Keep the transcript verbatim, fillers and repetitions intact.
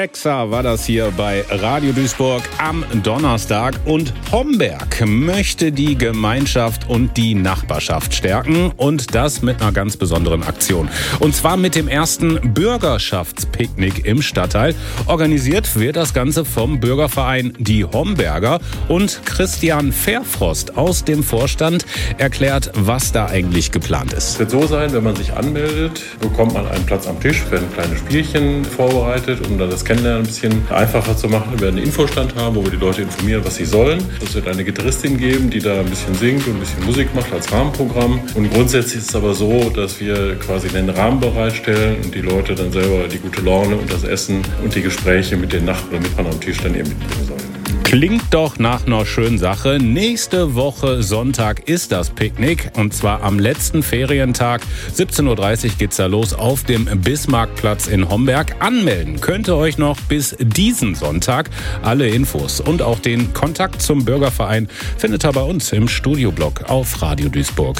Rexha war das hier bei Radio Duisburg am Donnerstag. Und Homberg möchte die Gemeinschaft und die Nachbarschaft stärken und das mit einer ganz besonderen Aktion. Und zwar mit dem ersten Bürgerschaftspicknick im Stadtteil. Organisiert wird das Ganze vom Bürgerverein Die Homberger und Christian Verfrost aus dem Vorstand erklärt, was da eigentlich geplant ist. Es wird so sein, wenn man sich anmeldet, bekommt man einen Platz am Tisch, werden kleine Spielchen vorbereitet, um dann das Kennenlernen ein bisschen einfacher zu machen. Wir werden einen Infostand haben, wo wir die Leute informieren, was sie sollen. Es wird eine Gitarristin geben, die da ein bisschen singt und ein bisschen Musik macht als Rahmenprogramm. Und grundsätzlich ist es aber so, dass wir quasi den Rahmen bereitstellen und die Leute dann selber die gute Laune und das Essen und die Gespräche mit den Nachbarn und Mitfahrern am Tisch dann eben mitbringen sollen. Klingt doch nach einer schönen Sache. Nächste Woche Sonntag ist das Picknick und zwar am letzten Ferientag. siebzehn Uhr dreißig geht's da los auf dem Bismarckplatz in Homberg. Anmelden könnt ihr euch noch bis diesen Sonntag. Alle Infos und auch den Kontakt zum Bürgerverein findet ihr bei uns im Studioblog auf radio duisburg